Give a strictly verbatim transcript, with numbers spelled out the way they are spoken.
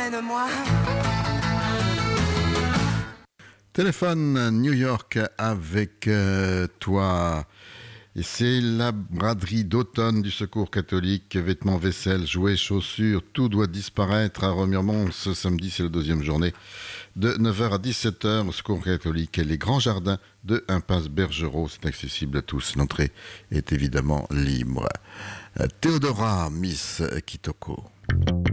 emmène-moi. Téléphone New York avec euh, toi. Et c'est la braderie d'automne du Secours catholique. Vêtements, vaisselle, jouets, chaussures, tout doit disparaître à Remiremont. Ce samedi, c'est la deuxième journée. De neuf heures à dix-sept heures, au Secours catholique. Et les grands jardins de Impasse Bergerot. C'est accessible à tous. L'entrée est évidemment libre. Théodora, Miss Kitoko.